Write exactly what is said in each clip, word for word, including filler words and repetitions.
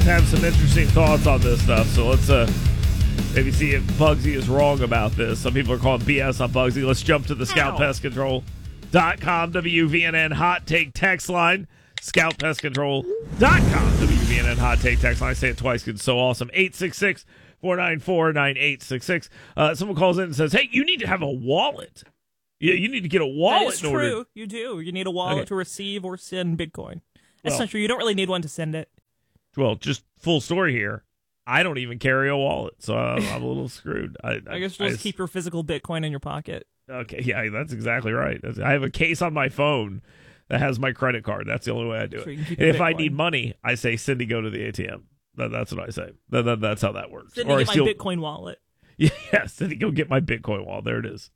have some interesting thoughts on this stuff, so let's uh, maybe see if Bugsy is wrong about this. Some people are calling B S on Bugsy. Let's jump to the Scout Pest Control dot com W V N N Hot Take text line. Scout Pest Control dot com W V N N Hot Take text line. I say it twice because it's so awesome. eight six six, four nine four, nine eight six six. Uh, someone calls in and says, hey, you need to have a wallet. You, you need to get a wallet. That is in order. true. You do. You need a wallet Okay. to receive or send Bitcoin. That's Well, not true. You don't really need one to send it. Well, just full story here. I don't even carry a wallet, so I'm, I'm a little screwed. I, I, I guess I just keep your physical Bitcoin in your pocket. Okay, yeah, that's exactly right. That's, I have a case on my phone that has my credit card. That's the only way I do So it. you can keep And your if I Bitcoin. need money, I say, Cindy, go to the A T M. That, that's what I say. That, that, that's how that works. Send or me I get steal, my Bitcoin wallet. Yeah, Cindy, go get my Bitcoin wallet. There it is.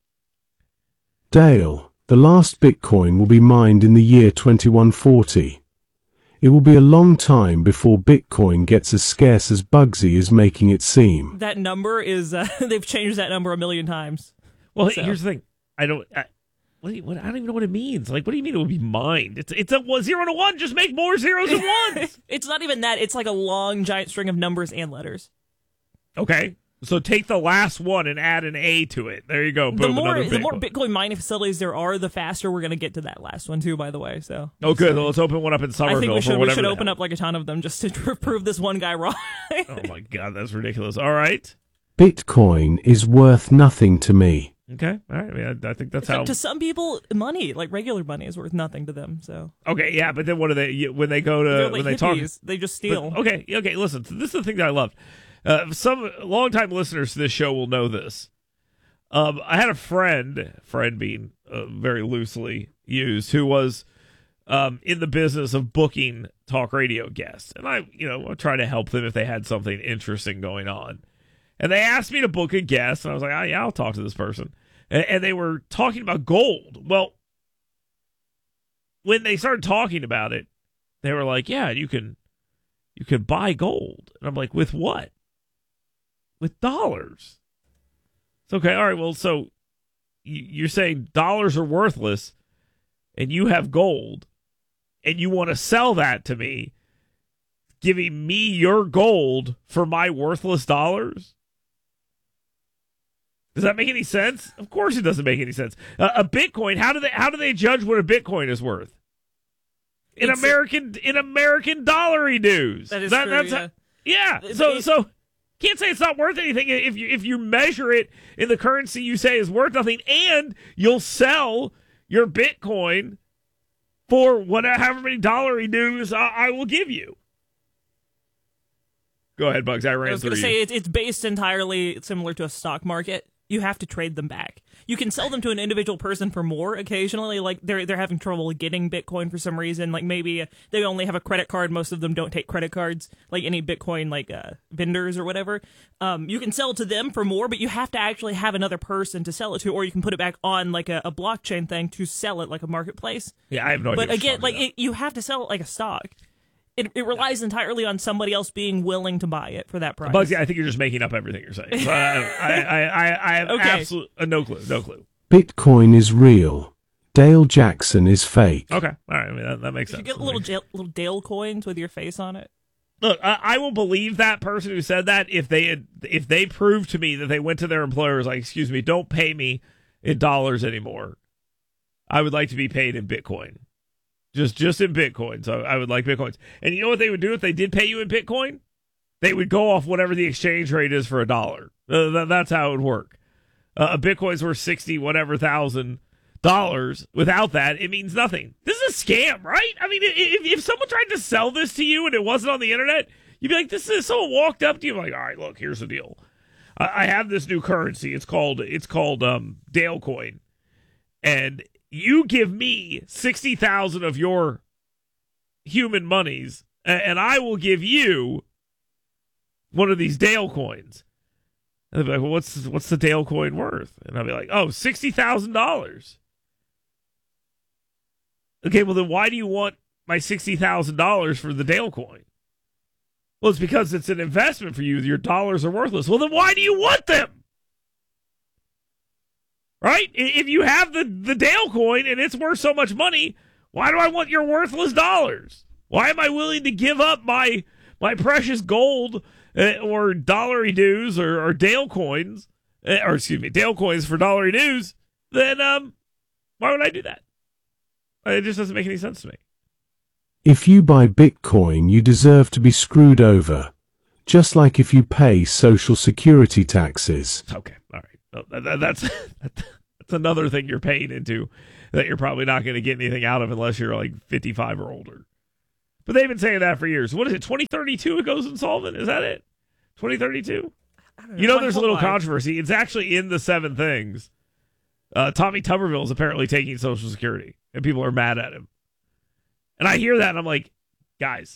Dale, the last Bitcoin will be mined in the year twenty-one forty. It will be a long time before Bitcoin gets as scarce as Bugsy is making it seem. That number is, uh, they've changed that number a million times. Well, So- here's the thing. I don't... I, what do you, what, I don't even know what it means. Like, what do you mean it will be mined? It's it's a one, zero and a one. Just make more zeros and ones. It's not even that. It's like a long, giant string of numbers and letters. Okay. So take the last one and add an A to it. There you go. Boom, The more, another the more Bitcoin. Bitcoin mining facilities there are, the faster we're going to get to that last one, too, by the way. So Oh, good. Well, let's open one up in I Somerville think we for should, we whatever should the open hell. up like a ton of them just to prove this one guy wrong. Oh, my God. That's ridiculous. All right. Bitcoin is worth nothing to me. Okay. All right. I, mean, I, I think that's how. To some people, money, like regular money, is worth nothing to them. So Okay. Yeah. But then what do they, you- when they go to, They're like when they talk. hippies. They just steal. But- okay. Okay. Listen, this is the thing that I love. Uh, some longtime listeners to this show will know this. Um, I had a friend, friend being uh, very loosely used, who was um, in the business of booking talk radio guests. And I, you know, I try to help them if they had something interesting going on. And they asked me to book a guest, and I was like, oh, yeah, I'll talk to this person. And, and they were talking about gold. Well, when they started talking about it, they were like, yeah, you can, you can buy gold. And I'm like, with what? With dollars. It's okay. All right. Well, so you're saying dollars are worthless and you have gold and you want to sell that to me, giving me your gold for my worthless dollars? Does that make any sense? Of course it doesn't make any sense. Uh, a Bitcoin, how do they how do they judge what a Bitcoin is worth? In It's- American in American dollary dues. That is That- true, that's yeah. how- yeah. It- So it- so can't say it's not worth anything if you if you measure it in the currency you say is worth nothing, and you'll sell your Bitcoin for whatever however many dollary dues I, I will give you. Go ahead, Bugs. I ran I was through going to you. say it's, it's based entirely similar to a stock market. You have to trade them back. You can sell them to an individual person for more occasionally. Like they're they're having trouble getting Bitcoin for some reason. Like maybe they only have a credit card. Most of them don't take credit cards. Like any Bitcoin like uh, vendors or whatever. Um, you can sell to them for more, but you have to actually have another person to sell it to, or you can put it back on like a, a blockchain thing to sell it like a marketplace. Yeah, I have no idea. But what you're again, talking like it, you have to sell it like a stock. It, it relies entirely on somebody else being willing to buy it for that price. Bugsy, I think you're just making up everything you're saying. So I, I, I, I, I have Okay. absolute uh, no clue, no clue. Bitcoin is real. Dale Jackson is fake. Okay, all right. I mean, that, that makes You sense. get little Dale, little Dale coins with your face on it. Look, I, I will believe that person who said that if they had, if they proved to me that they went to their employer and was like, "Excuse me, don't pay me in dollars anymore. I would like to be paid in Bitcoin." Just just in Bitcoin. So I would like Bitcoins. And you know what they would do if they did pay you in Bitcoin? They would go off whatever the exchange rate is for a dollar. Uh, th- that's how it would work. Uh, a Bitcoin's worth sixty whatever thousand dollars. Without that, it means nothing. This is a scam, right? I mean, if, if someone tried to sell this to you and it wasn't on the internet, you'd be like, this is, someone walked up to you like, all right, look, here's the deal. I, I have this new currency. It's called, it's called um, Dale Coin. And you give me sixty thousand of your human monies, and I will give you one of these Dale coins. And they'll be like, well, what's, what's the Dale coin worth? And I'll be like, oh, sixty thousand dollars. Okay, well, then why do you want my sixty thousand dollars for the Dale coin? Well, it's because it's an investment for you. Your dollars are worthless. Well, then why do you want them? Right? If you have the, the Dale coin and it's worth so much money, why do I want your worthless dollars? Why am I willing to give up my my precious gold uh, or dollary dues or, or Dale coins, uh, or excuse me, Dale coins for dollary dues, then um, why would I do that? It just doesn't make any sense to me. If you buy Bitcoin, you deserve to be screwed over, just like if you pay Social Security taxes. Okay, all right. No, that, that, that's that's another thing you're paying into that you're probably not going to get anything out of unless you're like fifty-five or older. But they've been saying that for years. What is it, twenty thirty-two it goes insolvent? Is that it? twenty thirty-two? know. You know, My there's a whole little life. controversy. It's actually in the seven things. Uh, Tommy Tuberville is apparently taking Social Security, and people are mad at him. And I hear that, and I'm like, guys,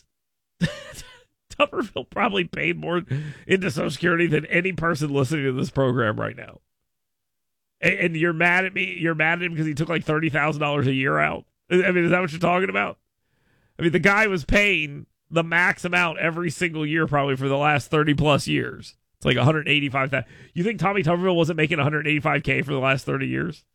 Tuberville probably paid more into Social Security than any person listening to this program right now. And, and you're mad at me? You're mad at him because he took like thirty thousand dollars a year out? I mean, is that what you're talking about? I mean, the guy was paying the max amount every single year probably for the last thirty plus years. It's like one hundred eighty-five thousand dollars. You think Tommy Tuberville wasn't making one hundred eighty-five thousand dollars for the last thirty years?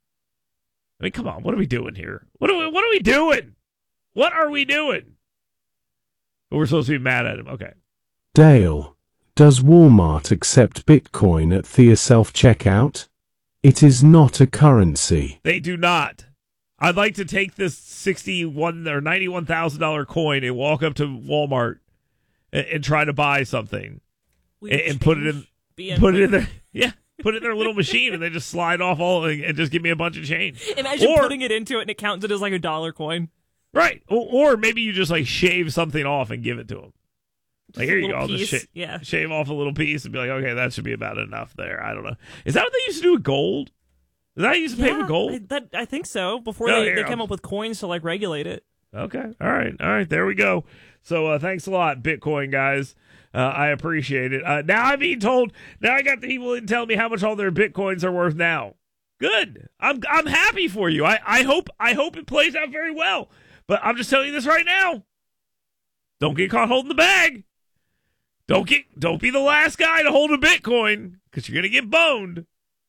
I mean, come on. What are we doing here? What are we, what are we doing? What are we doing? But we're supposed to be mad at him. Okay. Dale, does Walmart accept Bitcoin at their self-checkout? It is not a currency. They do not. I'd like to take this sixty-one or ninety-one thousand dollars coin and walk up to Walmart and, and try to buy something We and, and put it in, being put it in their, yeah, put it in their little machine and they just slide off all and, and just give me a bunch of change. Imagine Or- putting it into it and it counts it as like a dollar coin. Right. Or, or maybe you just like shave something off and give it to them. Just Like, a here you go. little I'll just piece. sha- Yeah. shave off a little piece and be like, okay, that should be about enough there. I don't know. Is that what they used to do with gold? Is that how you used to pay with gold? I, that, I think so. Before Oh, they, here, they I'll- came up with coins to like regulate it. Okay. All right. All right. There we go. So uh, thanks a lot, Bitcoin guys. Uh, I appreciate it. Uh, now I'm being told, now I got the people that tell me how much all their Bitcoins are worth now. Good. I'm I'm happy for you. I, I hope I hope it plays out very well. But I'm just telling you this right now. Don't get caught holding the bag. Don't get don't be the last guy to hold a Bitcoin because you're gonna get boned.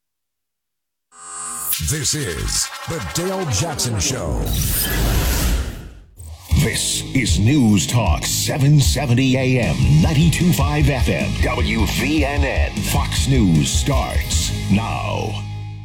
This is the Dale Jackson Show. This is News Talk seven seventy A M, ninety-two point five F M, W V N N. Fox News starts now.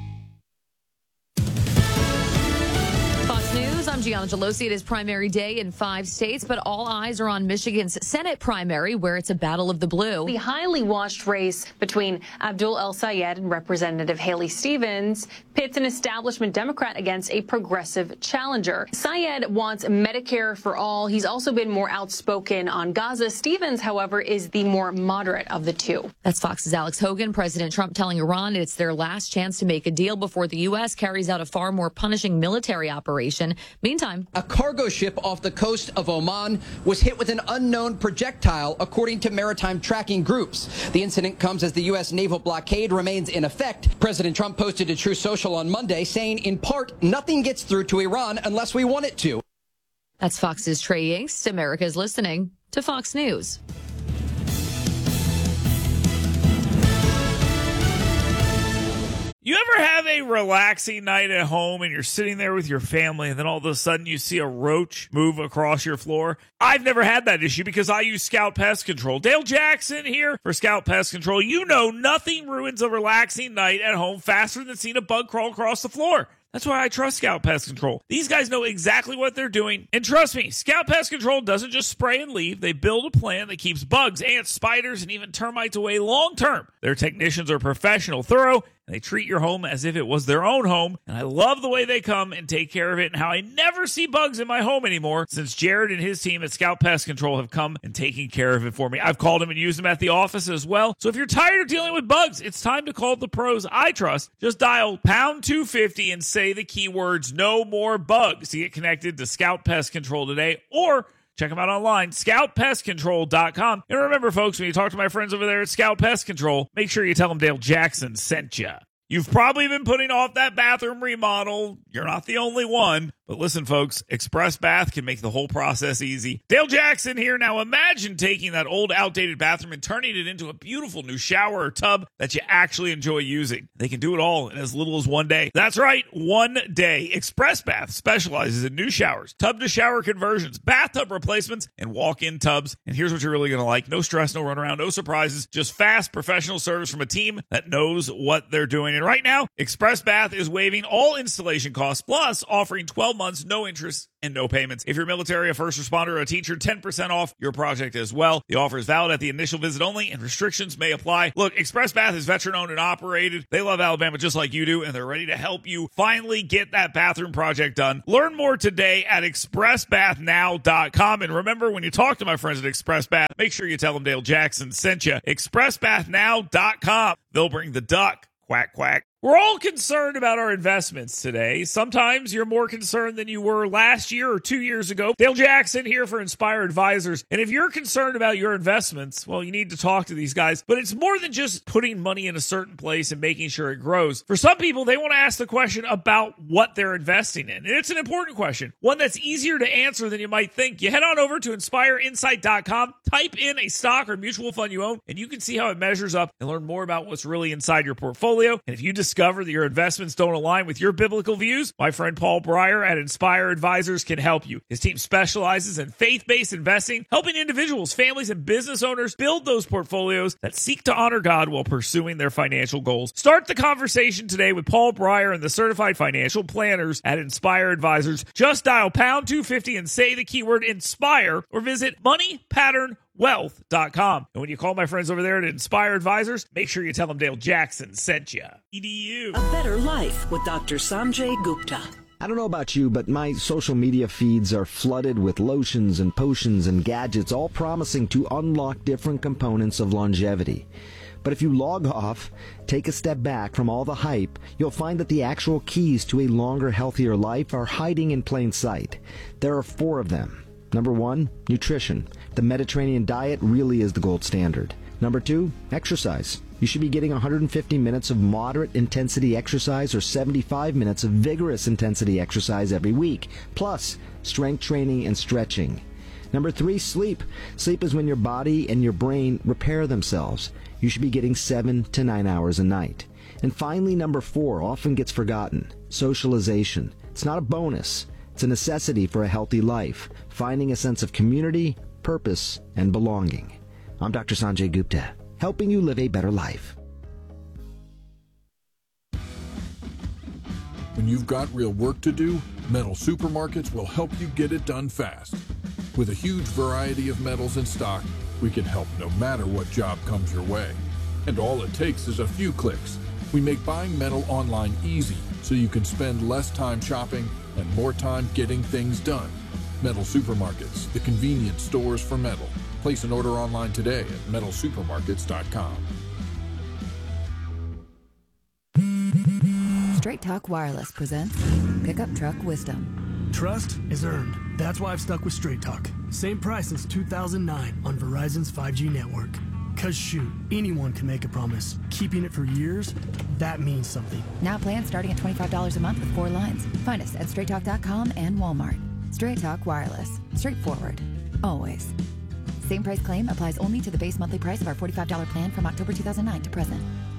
Fox News, I'm Gianna Gelosi. It is primary day in five states, but all eyes are on Michigan's Senate primary, where it's a battle of the blue. The highly watched race between Abdul El-Sayed and Representative Haley Stevens pits an establishment Democrat against a progressive challenger. Sayed wants Medicare for all. He's also been more outspoken on Gaza. Stevens, however, is the more moderate of the two. That's Fox's Alex Hogan. President Trump telling Iran it's their last chance to make a deal before the U S carries out a far more punishing military operation. Meantime, a cargo ship off the coast of Oman was hit with an unknown projectile, according to maritime tracking groups. The incident comes as the U S naval blockade remains in effect. President Trump posted to Truth Social on Monday, saying, in part, nothing gets through to Iran unless we want it to. that's Fox's Trey Yanks. America's listening to Fox News. You ever have a relaxing night at home and you're sitting there with your family and then all of a sudden you see a roach move across your floor? I've never had that issue because I use Scout Pest Control. Dale Jackson here for Scout Pest Control. You know nothing ruins a relaxing night at home faster than seeing a bug crawl across the floor. That's why I trust Scout Pest Control. These guys know exactly what they're doing. And trust me, Scout Pest Control doesn't just spray and leave. They build a plan that keeps bugs, ants, spiders, and even termites away long term. Their technicians are professional, thorough, and they treat your home as if it was their own home. And I love the way they come and take care of it and how I never see bugs in my home anymore since Jared and his team at Scout Pest Control have come and taken care of it for me. I've called them and used them at the office as well. So if you're tired of dealing with bugs, it's time to call the pros I trust. Just dial pound two fifty and say the keywords no more bugs to get connected to Scout Pest Control today, or check them out online, scout pest control dot com. And remember, folks, when you talk to my friends over there at Scout Pest Control, make sure you tell them Dale Jackson sent you. You've probably been putting off that bathroom remodel. You're not the only one. But But listen, folks, Express Bath can make the whole process easy. Dale Jackson here. Now imagine taking that old, outdated bathroom and turning it into a beautiful new shower or tub that you actually enjoy using. They can do it all in as little as one day. That's right, one day. Express Bath specializes in new showers, tub-to-shower conversions, bathtub replacements, and walk-in tubs. And here's what you're really going to like. No stress, no runaround, no surprises, just fast, professional service from a team that knows what they're doing. And right now, Express Bath is waiving all installation costs, plus offering twelve months, no interest, and no payments. If you're military, a first responder, or a teacher, ten percent off your project as well. The offer is valid at the initial visit only, and restrictions may apply. Look, Express Bath is veteran-owned and operated. They love Alabama just like you do, and they're ready to help you finally get that bathroom project done. Learn more today at express bath now dot com. And remember, when you talk to my friends at Express Bath, make sure you tell them Dale Jackson sent you. express bath now dot com. They'll bring the duck. Quack, quack. We're all concerned about our investments today. Sometimes you're more concerned than you were last year or two years ago. Dale Jackson here for Inspire Advisors. And if you're concerned about your investments, well, you need to talk to these guys. But it's more than just putting money in a certain place and making sure it grows. For some people, they want to ask the question about what they're investing in. And it's an important question, one that's easier to answer than you might think. You head on over to inspire insight dot com, type in a stock or mutual fund you own, and you can see how it measures up and learn more about what's really inside your portfolio. And if you discover that your investments don't align with your biblical views, my friend Paul Breyer at Inspire Advisors can help you. His team specializes in faith-based investing, helping individuals, families, and business owners build those portfolios that seek to honor God while pursuing their financial goals. Start the conversation today with Paul Breyer and the certified financial planners at Inspire Advisors. Just dial pound two fifty and say the keyword INSPIRE, or visit money pattern wealth dot com. And when you call my friends over there at Inspire Advisors, make sure you tell them Dale Jackson sent you. E D U. A better life with Doctor Sanjay Gupta. I don't know about you, but my social media feeds are flooded with lotions and potions and gadgets, all promising to unlock different components of longevity. But if you log off, take a step back from all the hype, you'll find that the actual keys to a longer, healthier life are hiding in plain sight. There are four of them. Number one, nutrition. The Mediterranean diet really is the gold standard. Number two, exercise. You should be getting one hundred fifty minutes of moderate intensity exercise or seventy-five minutes of vigorous intensity exercise every week, plus strength training and stretching. Number three, sleep. Sleep is when your body and your brain repair themselves. You should be getting seven to nine hours a night. And finally, number four, often gets forgotten, socialization. It's not a bonus. It's a necessity for a healthy life, finding a sense of community, purpose, and belonging. I'm Doctor Sanjay Gupta, helping you live a better life. When you've got real work to do, Metal Supermarkets will help you get it done fast. With a huge variety of metals in stock, we can help no matter what job comes your way. And all it takes is a few clicks. We make buying metal online easy so you can spend less time shopping and more time getting things done. Metal Supermarkets, the convenient stores for metal. Place an order online today at metal supermarkets dot com. Straight Talk Wireless presents Pickup Truck Wisdom. Trust is earned. That's why I've stuck with Straight Talk. Same price since two thousand nine on Verizon's five G network. Cause shoot, anyone can make a promise. Keeping it for years, that means something. Now plans starting at twenty-five dollars a month with four lines. Find us at straight talk dot com and Walmart. Straight Talk Wireless. Straightforward. Always. Same price claim applies only to the base monthly price of our forty-five dollars plan from October two thousand nine to present.